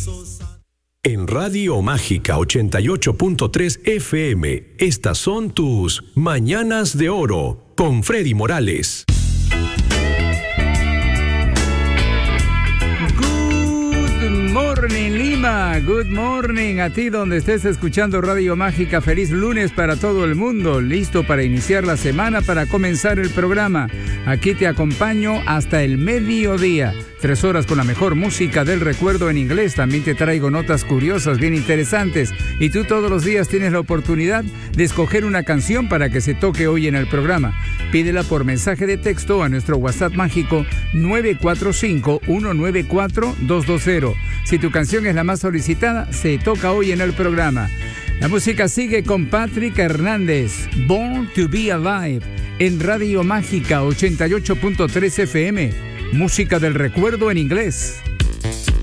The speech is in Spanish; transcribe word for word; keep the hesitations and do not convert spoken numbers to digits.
En Radio Mágica ochenta y ocho punto tres F M, estas son tus Mañanas de Oro con Freddy Morales. Good morning, Lima. Good morning a ti donde estés escuchando Radio Mágica. Feliz lunes para todo el mundo. Listo para iniciar la semana, para comenzar el programa. Aquí te acompaño hasta el mediodía. Tres horas con la mejor música del recuerdo en inglés. También te traigo notas curiosas, bien interesantes. Y tú todos los días tienes la oportunidad de escoger una canción para que se toque hoy en el programa. Pídela por mensaje de texto a nuestro WhatsApp mágico nueve cuatro cinco, uno nueve cuatro, dos dos cero. Si tu canción es la más solicitada, se toca hoy en el programa. La música sigue con Patrick Hernández, Born to be Alive, en Radio Mágica ochenta y ocho punto tres F M. Música del recuerdo en inglés.